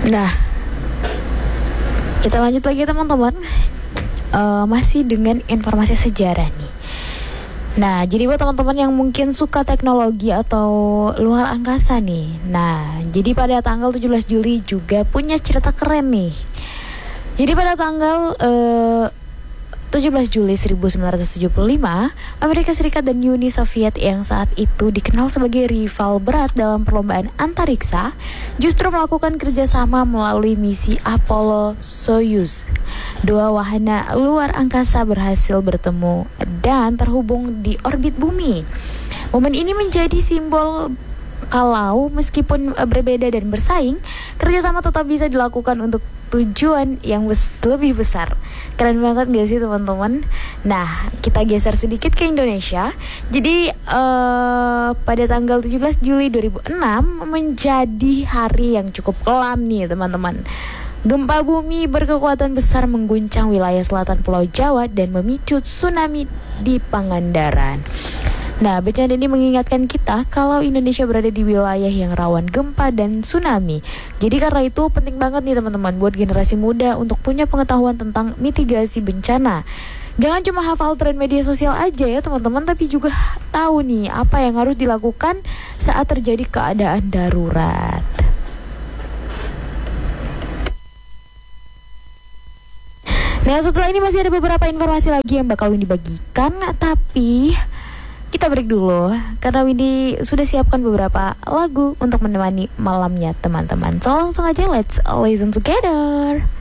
Nah, kita lanjut lagi teman-teman. Masih dengan informasi sejarah nih. Nah, jadi buat teman-teman yang mungkin suka teknologi atau luar angkasa nih. Nah, jadi pada tanggal 17 Juli juga punya cerita keren nih. Jadi pada tanggal 17 Juli 1975, Amerika Serikat dan Uni Soviet yang saat itu dikenal sebagai rival berat dalam perlombaan antariksa justru melakukan kerjasama melalui misi Apollo-Soyuz. Dua wahana luar angkasa berhasil bertemu dan terhubung di orbit bumi. Momen ini menjadi simbol kalau meskipun berbeda dan bersaing, kerjasama tetap bisa dilakukan untuk tujuan yang lebih besar. Keren banget gak sih teman-teman? Nah, kita geser sedikit ke Indonesia. Jadi pada tanggal 17 Juli 2006 menjadi hari yang cukup kelam nih teman-teman. Gempa bumi berkekuatan besar mengguncang wilayah selatan Pulau Jawa dan memicu tsunami di Pangandaran. Nah, bencana ini mengingatkan kita kalau Indonesia berada di wilayah yang rawan gempa dan tsunami. Jadi karena itu penting banget nih teman-teman buat generasi muda untuk punya pengetahuan tentang mitigasi bencana. Jangan cuma hafal tren media sosial aja ya teman-teman, tapi juga tahu nih apa yang harus dilakukan saat terjadi keadaan darurat. Nah, setelah ini masih ada beberapa informasi lagi yang bakal dibagikan, tapi kita break dulu karena Windy sudah siapkan beberapa lagu untuk menemani malamnya teman-teman. So langsung aja let's listen together.